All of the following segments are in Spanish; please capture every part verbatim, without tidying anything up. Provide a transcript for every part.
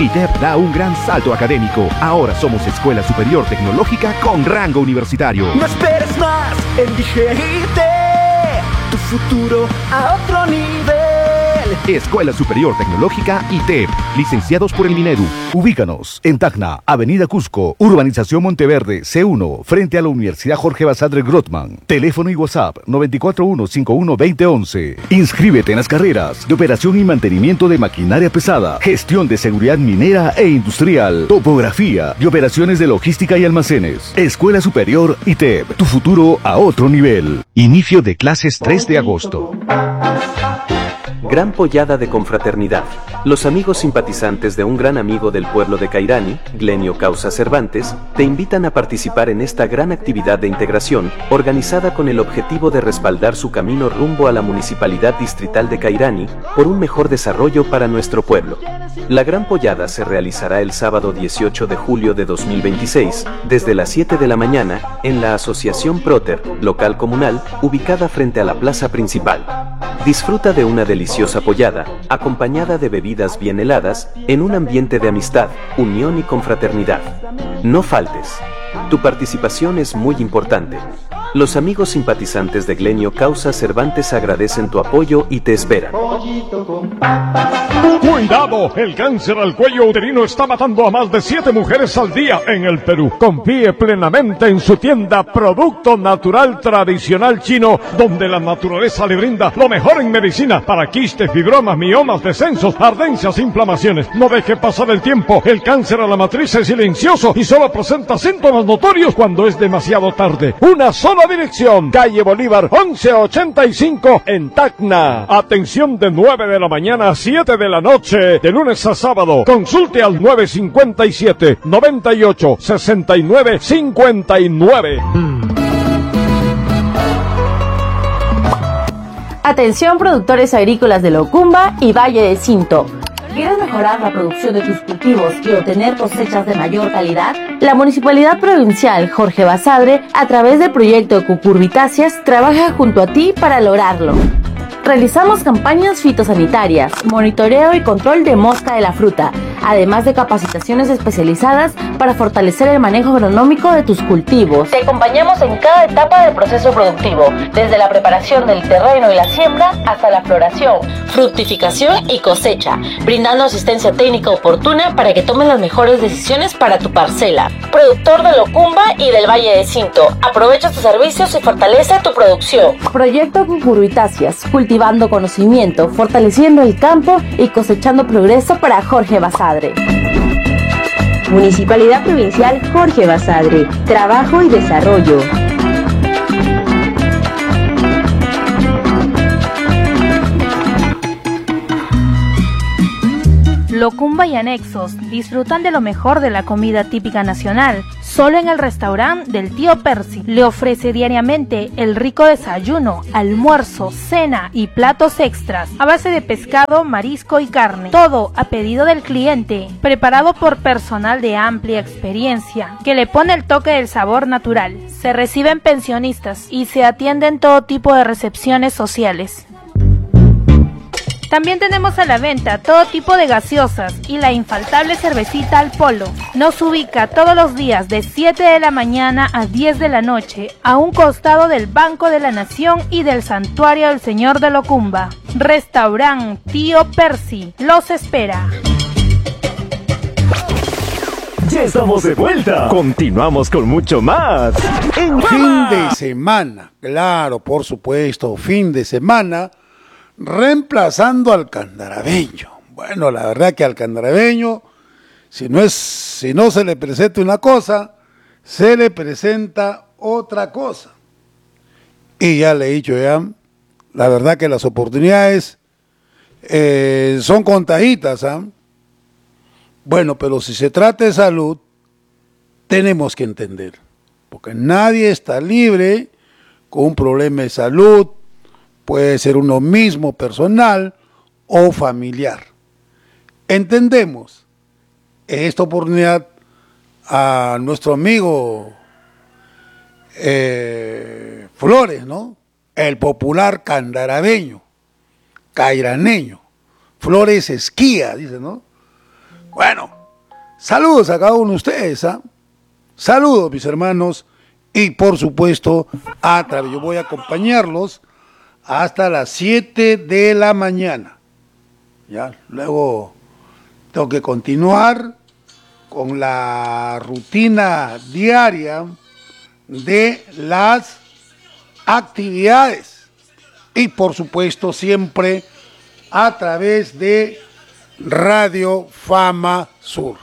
I T E P da un gran salto académico. Ahora somos Escuela Superior Tecnológica con rango universitario. No esperes más, elige I T E P, tu futuro a otro nivel. Escuela Superior Tecnológica I T E P, licenciados por el Minedu. Ubícanos en Tacna, Avenida Cusco, Urbanización Monteverde, C uno, frente a la Universidad Jorge Basadre Grottman. Teléfono y WhatsApp nueve cuatro uno, cinco uno dos cero once. Inscríbete en las carreras de operación y mantenimiento de maquinaria pesada, gestión de seguridad minera e industrial, topografía y operaciones de logística y almacenes. Escuela Superior I T E P, tu futuro a otro nivel. Inicio de clases tres de agosto. Gran pollada de confraternidad. Los amigos simpatizantes de un gran amigo del pueblo de Cairani, Glenio Causa Cervantes, te invitan a participar en esta gran actividad de integración, organizada con el objetivo de respaldar su camino rumbo a la Municipalidad Distrital de Cairani, por un mejor desarrollo para nuestro pueblo. La gran pollada se realizará el sábado dieciocho de julio de dos mil veintiséis, desde las siete de la mañana, en la Asociación Proter, local comunal, ubicada frente a la plaza principal. Disfruta de una deliciosa pollada, acompañada de bebidas bien heladas, en un ambiente de amistad, unión y confraternidad. No faltes. Tu participación es muy importante. Los amigos simpatizantes de Glenio Causa Cervantes agradecen tu apoyo y te esperan. ¡Cuidado! El cáncer al cuello uterino está matando a más de siete mujeres al día en el Perú. Confíe plenamente en su tienda Producto Natural Tradicional Chino, donde la naturaleza le brinda lo mejor en medicina para quistes, fibromas, miomas, descensos, ardencias, inflamaciones. No deje pasar el tiempo. El cáncer a la matriz es silencioso y solo presenta síntomas notorios cuando es demasiado tarde. Una sola dirección, calle Bolívar once ochenta y cinco en Tacna. Atención de nueve de la mañana a siete de la noche, de lunes a sábado. Consulte al nueve cinco siete, noventa y ocho, sesenta y nueve cincuenta y nueve. Atención productores agrícolas de Locumba y Valle de Cinto. ¿Quieres mejorar la producción de tus cultivos y obtener cosechas de mayor calidad? La Municipalidad Provincial Jorge Basadre, a través del proyecto Cucurbitáceas, trabaja junto a ti para lograrlo. Realizamos campañas fitosanitarias, monitoreo y control de mosca de la fruta, además de capacitaciones especializadas para fortalecer el manejo agronómico de tus cultivos. Te acompañamos en cada etapa del proceso productivo, desde la preparación del terreno y la siembra hasta la floración, fructificación y cosecha, brindando asistencia técnica oportuna para que tomes las mejores decisiones para tu parcela. Productor de Locumba y del Valle de Cinto, aprovecha tus servicios y fortalece tu producción. Proyecto Cucurbitáceas, cultivando conocimiento, fortaleciendo el campo y cosechando progreso para Jorge Basadre. Municipalidad Provincial Jorge Basadre, trabajo y desarrollo. Locumba y anexos disfrutan de lo mejor de la comida típica nacional. Solo en el restaurante del tío Percy le ofrece diariamente el rico desayuno, almuerzo, cena y platos extras a base de pescado, marisco y carne. Todo a pedido del cliente, preparado por personal de amplia experiencia que le pone el toque del sabor natural. Se reciben pensionistas y se atienden todo tipo de recepciones sociales. También tenemos a la venta todo tipo de gaseosas y la infaltable cervecita al polo. Nos ubica todos los días de siete de la mañana a diez de la noche, a un costado del Banco de la Nación y del Santuario del Señor de Locumba. Restaurant Tío Percy los espera. Ya estamos de vuelta. Continuamos con mucho más. En fin de semana, claro, por supuesto, fin de semana, reemplazando al candarabeño. Bueno, la verdad que al candarabeño, si no es, si no se le presenta una cosa, se le presenta otra cosa. Y ya le he dicho ya, la verdad que las oportunidades eh, son contaditas, ¿ah? Bueno, pero si se trata de salud, tenemos que entender, porque nadie está libre con un problema de salud. Puede ser uno mismo, personal o familiar. Entendemos en esta oportunidad a nuestro amigo eh, Flores, ¿no? El popular candarabeño, cairaneño. Flores esquía, dice, ¿no? Bueno, saludos a cada uno de ustedes, ¿ah? Saludos, mis hermanos, y por supuesto, a través, yo voy a acompañarlos hasta las siete de la mañana. Ya, luego tengo que continuar con la rutina diaria de las actividades y por supuesto siempre a través de Radio Fama Sur.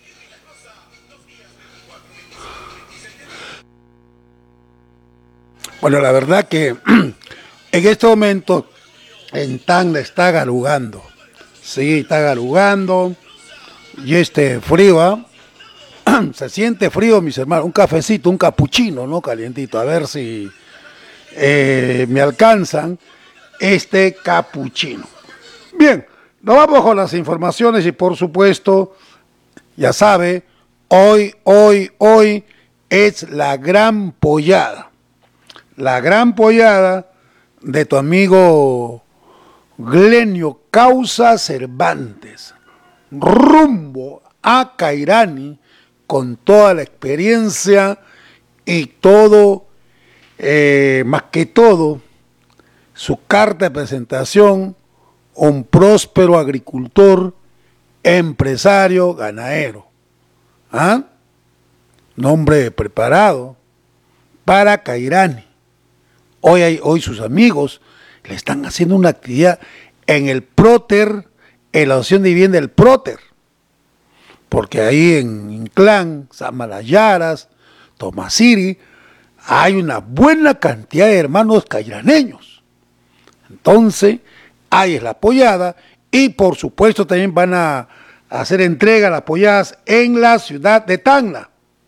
Bueno, la verdad que en este momento en Tacna está galugando, sí, está galugando y este frío, ¿eh? Se siente frío, mis hermanos, un cafecito, un capuchino, ¿no? Calientito, a ver si eh, me alcanzan este capuchino. Bien, nos vamos con las informaciones y por supuesto, ya sabe, hoy, hoy, hoy es la gran pollada, la gran pollada de tu amigo Glenio Causa Cervantes, rumbo a Cairani, con toda la experiencia y todo, eh, más que todo, su carta de presentación, un próspero agricultor, empresario, ganadero. ¿Ah? Nombre preparado para Cairani. Hoy, hay, hoy sus amigos le están haciendo una actividad en el Próter, en la asociación de vivienda del Próter. Porque ahí en Inclán, Samalayaras, Tomasiri, hay una buena cantidad de hermanos cairaneños. Entonces, ahí es la pollada y por supuesto también van a hacer entrega de las polladas en la ciudad de Tacna.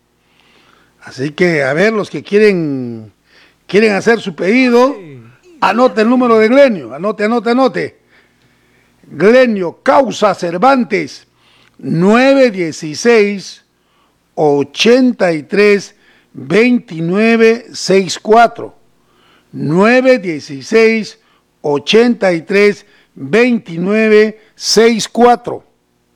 Así que, a ver, los que quieren, quieren hacer su pedido, anote el número de Glenio, anote, anote, anote. Glenio Causa Cervantes, nueve dieciséis, ochenta y tres, veintinueve, sesenta y cuatro. nueve dieciséis, ochenta y tres, veintinueve, sesenta y cuatro.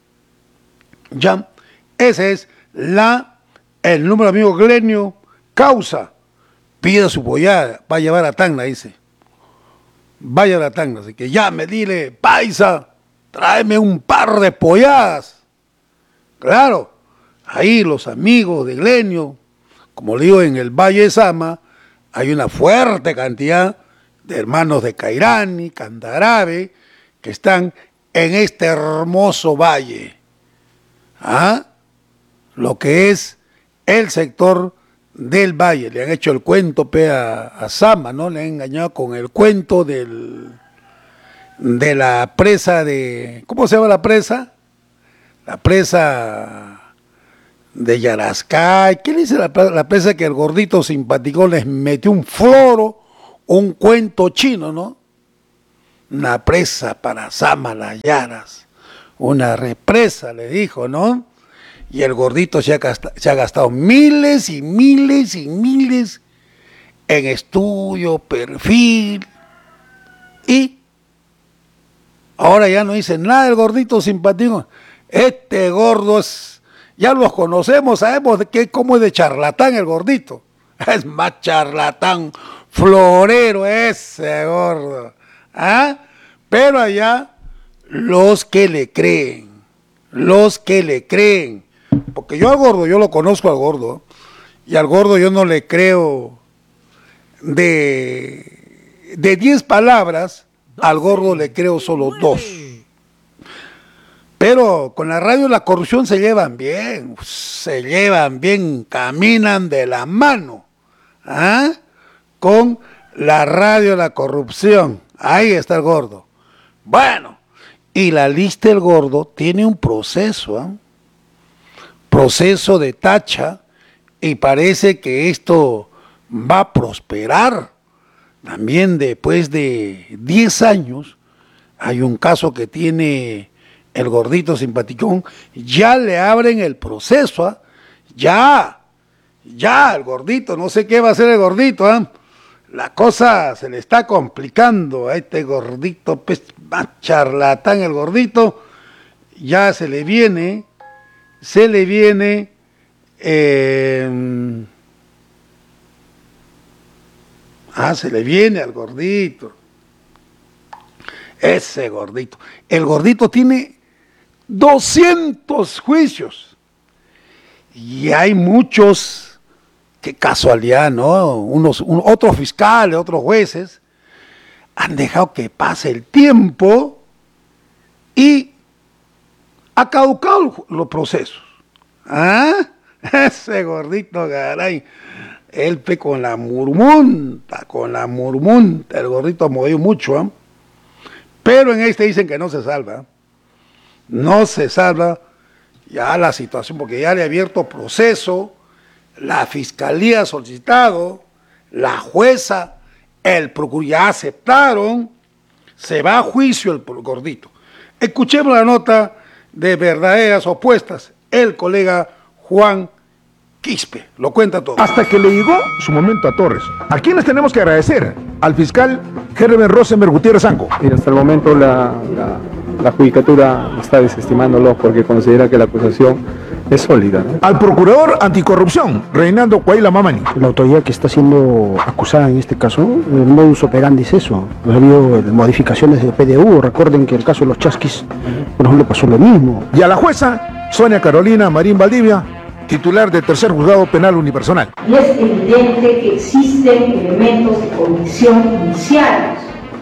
Ya, ese es la, el número amigo Glenio Causa. Pida su pollada, va a llevar a Tacna, dice. Vaya a la Tacna, así que ya me dile, paisa, tráeme un par de polladas. Claro, ahí los amigos de Glenio, como le digo, en el Valle de Sama, hay una fuerte cantidad de hermanos de Cairani, Candarave, que están en este hermoso valle. ¿Ah? Lo que es el sector del valle. Le han hecho el cuento pe, a, a Sama, ¿no? Le han engañado con el cuento del, de la presa de... ¿Cómo se llama la presa? La presa de Yarascay. ¿Qué le dice la, la presa que el gordito simpático les metió un floro, un cuento chino, ¿no? Una presa para Samalayaras, una represa, le dijo, ¿no? Y el gordito se ha, gastado, se ha gastado miles y miles y miles en estudio, perfil, y ahora ya no dice nada el gordito simpático. Este gordo es, ya los conocemos, sabemos de qué, cómo es de charlatán el gordito. Es más charlatán, florero ese gordo. ¿Ah? Pero allá los que le creen, los que le creen, porque yo al gordo, yo lo conozco al gordo, y al gordo yo no le creo de de diez palabras, al gordo le creo solo dos. Pero con la radio y la corrupción se llevan bien, se llevan bien, caminan de la mano. ¿Ah? Con la radio y la corrupción. Ahí está el gordo. Bueno, y la lista del gordo tiene un proceso, ¿eh? Proceso de tacha, y parece que esto va a prosperar. También después de diez años, hay un caso que tiene el gordito simpaticón, ya le abren el proceso, ¿eh? Ya, ya, el gordito, no sé qué va a hacer el gordito, ¿eh? La cosa se le está complicando a este gordito, pues, más charlatán el gordito, ya se le viene se le viene eh, ah, se le viene al gordito. Ese gordito. El gordito tiene doscientos juicios. Y hay muchos, qué casualidad, ¿no? Unos, un, otros fiscales, otros jueces, han dejado que pase el tiempo y ha caducado los procesos. ¿Ah? Ese gordito, caray. El pe con la murmunta, con la murmunta. El gordito ha movido mucho, ¿eh? Pero en este dicen que no se salva. No se salva ya la situación, porque ya le ha abierto proceso, la fiscalía ha solicitado, la jueza, el procurador ya aceptaron, se va a juicio el gordito. Escuchemos la nota de Verdaderas Opuestas, el colega Juan Quispe, lo cuenta todo. Hasta que le llegó su momento a Torres. ¿A quiénes tenemos que agradecer? Al fiscal Gerben Rosenberg Gutiérrez Zanco. Y hasta el momento la, la, la judicatura está desestimándolo porque considera que la acusación es sólida, ¿no? Al procurador anticorrupción, Reinaldo Cuaila Mamani. La autoridad que está siendo acusada en este caso, el modus operandi es eso. Ha habido modificaciones de P D U, recuerden que el caso de los chasquis, por ejemplo, pasó lo mismo. Y a la jueza, Sonia Carolina Marín Valdivia, titular del tercer juzgado penal unipersonal. Y es evidente que existen elementos de comisión iniciales,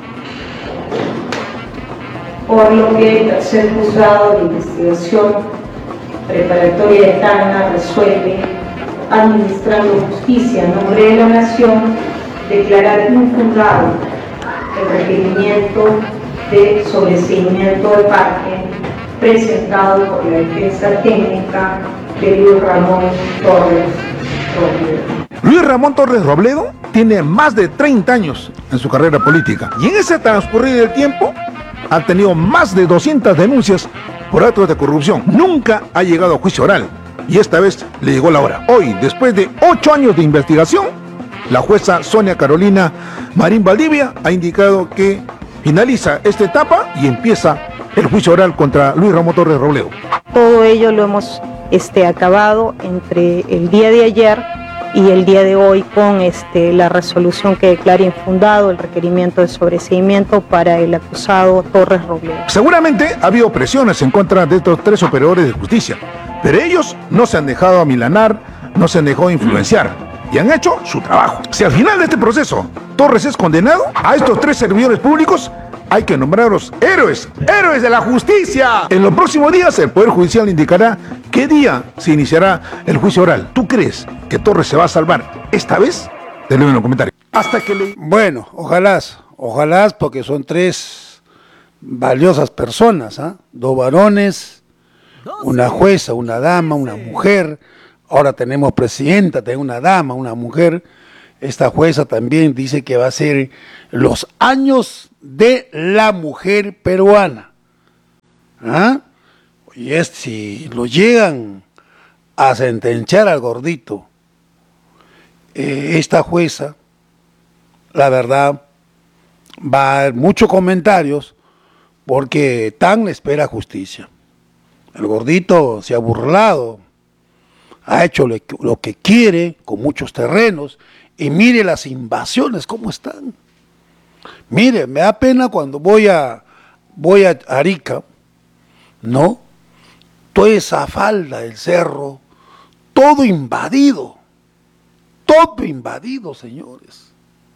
por lo que el tercer juzgado de investigación preparatoria de Tacna resuelve, administrando justicia en nombre de la Nación, declarar infundado el requerimiento de sobreseimiento de parte presentado por la defensa técnica de Luis Ramón Torres Robledo. Luis Ramón Torres Robledo tiene más de treinta años en su carrera política y en ese transcurrido del tiempo ha tenido más de doscientas denuncias por actos de corrupción. Nunca ha llegado a juicio oral y esta vez le llegó la hora. Hoy, después de ocho años de investigación, la jueza Sonia Carolina Marín Valdivia ha indicado que finaliza esta etapa y empieza el juicio oral contra Luis Ramón Torres Robledo. Todo ello lo hemos este, acabado entre el día de ayer y el día de hoy con este, la resolución que declara infundado el requerimiento de sobreseimiento para el acusado Torres Robledo. Seguramente ha habido presiones en contra de estos tres operadores de justicia, pero ellos no se han dejado amilanar, no se han dejado influenciar y han hecho su trabajo. Si al final de este proceso Torres es condenado, a estos tres servidores públicos hay que nombrarlos héroes, héroes de la justicia. En los próximos días el Poder Judicial indicará qué día se iniciará el juicio oral. ¿Tú crees que Torres se va a salvar esta vez? Déjalo en los comentarios. Hasta que le... Bueno, ojalá, ojalá, porque son tres valiosas personas, ¿eh? Dos varones, una jueza, una dama, una mujer. Ahora tenemos presidenta, tenemos una dama, una mujer. Esta jueza también dice que va a ser los años de la mujer peruana. ¿Ah? Y es, si lo llegan a sentenciar al gordito, eh, esta jueza, la verdad, va a haber muchos comentarios porque tan le espera justicia. El gordito se ha burlado, ha hecho lo, lo que quiere con muchos terrenos y mire las invasiones cómo están. Mire, me da pena cuando voy a voy a Arica, ¿no? Toda esa falda del cerro, todo invadido, todo invadido, señores.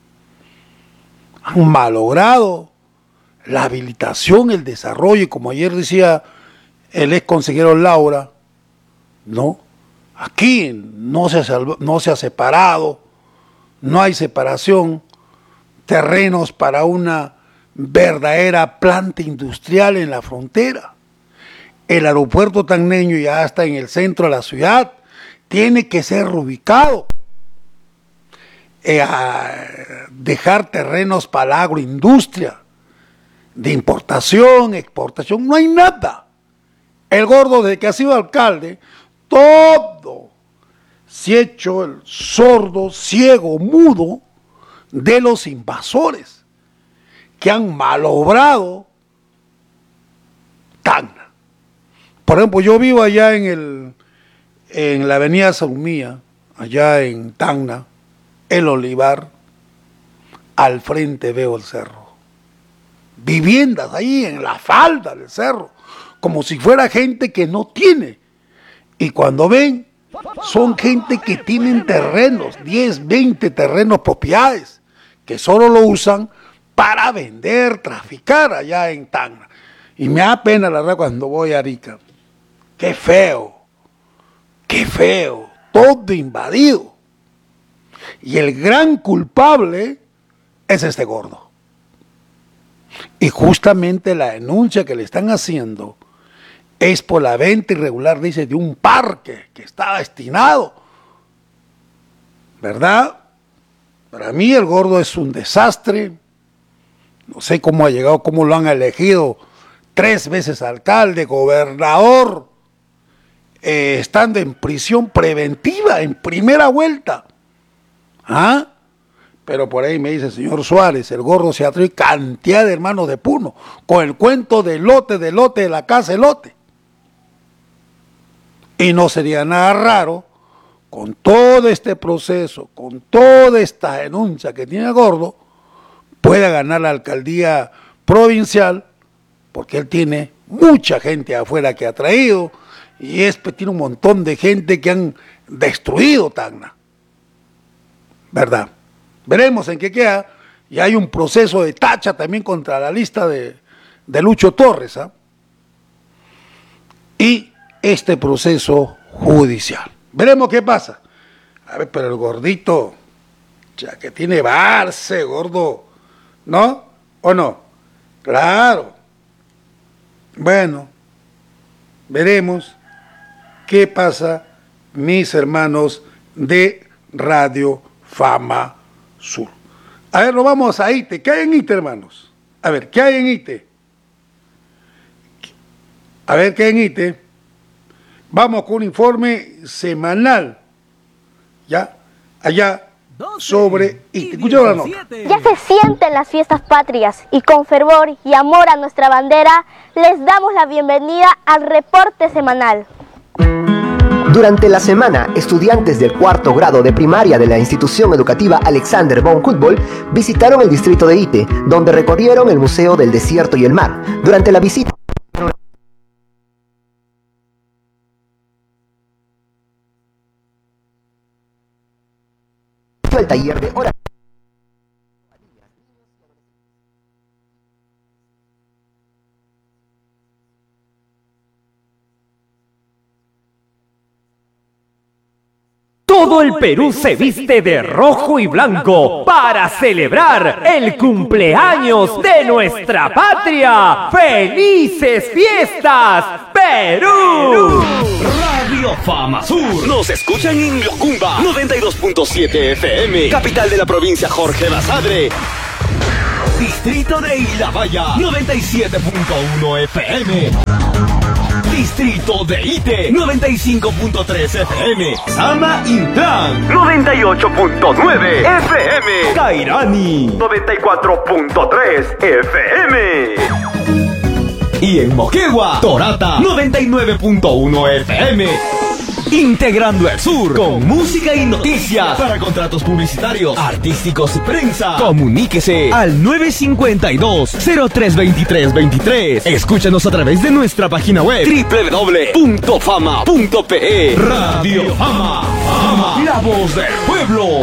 Han malogrado la habilitación, el desarrollo, y como ayer decía el ex consejero Laura, ¿no? Aquí no se ha, salvo, no se ha separado, no hay separación, terrenos para una verdadera planta industrial en la frontera. El aeropuerto tacneño ya está en el centro de la ciudad, tiene que ser reubicado. Eh, a dejar terrenos para la agroindustria, de importación, exportación, no hay nada. El gordo, desde que ha sido alcalde, todo se ha hecho el sordo, ciego, mudo de los invasores que han malogrado Tacna. Por ejemplo, yo vivo allá en el en la avenida Saumía, allá en Tacna, el Olivar, al frente veo el cerro. Viviendas ahí en la falda del cerro, como si fuera gente que no tiene. Y cuando ven, son gente que tienen terrenos, diez, veinte terrenos propiedades, que solo lo usan para vender, traficar allá en Tacna. Y me da pena, la verdad, cuando voy a Arica. Qué feo, qué feo, todo invadido. Y el gran culpable es este gordo. Y justamente la denuncia que le están haciendo es por la venta irregular, dice, de un parque que está destinado, ¿verdad? Para mí el gordo es un desastre. No sé cómo ha llegado, cómo lo han elegido tres veces alcalde, gobernador, eh, estando en prisión preventiva, en primera vuelta. ¿Ah? Pero por ahí me dice, señor Suárez, el gordo se atrae cantidad de hermanos de Puno, con el cuento del lote, del lote, de la casa, el lote. Y no sería nada raro, con todo este proceso, con toda esta denuncia que tiene el gordo, pueda ganar la alcaldía provincial, porque él tiene mucha gente afuera que ha traído, y es, tiene un montón de gente que han destruido Tacna, ¿verdad? Veremos en qué queda, y hay un proceso de tacha también contra la lista de, de Lucho Torres, ¿ah? Y este proceso judicial. Veremos qué pasa. A ver, pero el gordito, ya que tiene Barce, gordo, ¿no? ¿O no? Claro. Bueno, veremos qué pasa, mis hermanos de Radio Fama Sur. A ver, nos vamos a Ite. ¿Qué hay en Ite, hermanos? A ver, ¿qué hay en Ite? A ver, ¿qué hay en Ite? Vamos con un informe semanal, ¿ya? Allá sobre Ite. Escuchamos la nota. Ya se sienten las fiestas patrias y con fervor y amor a nuestra bandera les damos la bienvenida al reporte semanal. Durante la semana, estudiantes del cuarto grado de primaria de la institución educativa Alexander von Humboldt visitaron el distrito de Ite, donde recorrieron el Museo del Desierto y el Mar. Durante la visita, el taller de oración. Todo el Perú se viste de rojo y blanco para celebrar el cumpleaños de nuestra patria. ¡Felices fiestas, Perú! Radio Fama Sur. Nos escuchan en Locumba noventa y dos punto siete F M, capital de la provincia Jorge Basadre. Distrito de Ilabaya noventa y siete punto uno F M. Distrito de Ite noventa y cinco punto tres F M. Sama Intran noventa y ocho punto nueve F M. Cairani noventa y cuatro punto tres F M. Y en Moquegua, Torata noventa y nueve punto uno F M. Integrando el sur con música y noticias. Para contratos publicitarios, artísticos y prensa, comuníquese al nueve cinco dos, cero tres dos tres dos tres. Escúchanos a través de nuestra página web doble u doble u doble u punto fama punto pe. Radio Fama, Fama, la voz del pueblo.